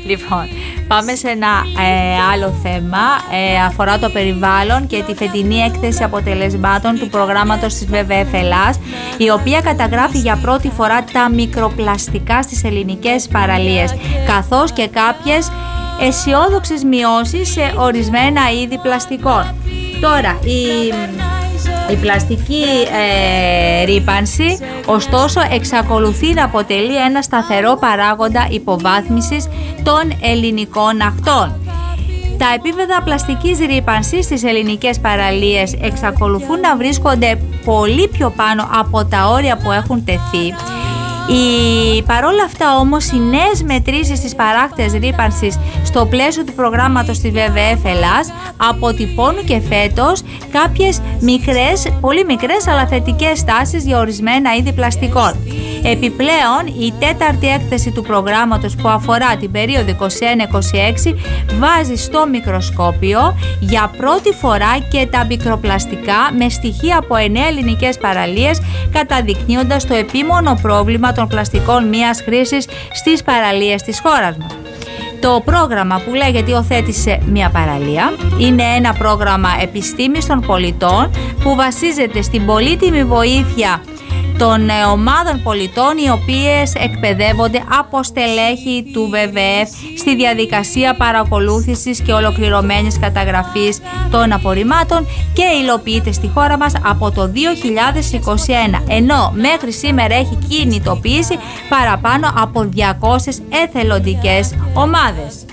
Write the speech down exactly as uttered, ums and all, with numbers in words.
Λοιπόν, πάμε σε ένα ε, άλλο θέμα, ε, αφορά το περιβάλλον και τη φετινή έκθεση αποτελεσμάτων του προγράμματος της βι βι εφ Ελλάς, η οποία καταγράφει για πρώτη φορά τα μικροπλαστικά στις ελληνικές παραλίες, καθώς και κάποιες αισιόδοξες μειώσεις σε ορισμένα είδη πλαστικών. Τώρα, η... Η πλαστική ε, ρύπανση, ωστόσο, εξακολουθεί να αποτελεί ένα σταθερό παράγοντα υποβάθμισης των ελληνικών ακτών. Τα επίπεδα πλαστικής ρύπανσης στις ελληνικές παραλίες εξακολουθούν να βρίσκονται πολύ πιο πάνω από τα όρια που έχουν τεθεί. Οι, παρόλα αυτά όμως, οι νέες μετρήσεις της παράκτειας ρύπανσης στο πλαίσιο του προγράμματος της βι βι εφ Ελλάς αποτυπώνουν και φέτος κάποιες μικρές, πολύ μικρές αλλά θετικές τάσεις για ορισμένα είδη πλαστικών. Επιπλέον, η τέταρτη έκθεση του προγράμματος που αφορά την περίοδο είκοσι ένα είκοσι έξι βάζει στο μικροσκόπιο για πρώτη φορά και τα μικροπλαστικά με στοιχεία από εννέα ελληνικές παραλίες, καταδεικνύοντας το επίμονο πρόβλημα των πλαστικών μίας χρήσης στις παραλίες της χώρας μας. Το πρόγραμμα, που λέγεται «Υιοθέτησε μια παραλία», είναι ένα πρόγραμμα επιστήμης των πολιτών που βασίζεται στην πολύτιμη βοήθεια των ομάδων πολιτών, οι οποίες εκπαιδεύονται από στελέχη του βι βι εφ στη διαδικασία παρακολούθησης και ολοκληρωμένης καταγραφής των απορριμμάτων και υλοποιείται στη χώρα μας από το δύο χιλιάδες είκοσι ένα, ενώ μέχρι σήμερα έχει κινητοποιήσει παραπάνω από διακόσιες εθελοντικές ομάδες.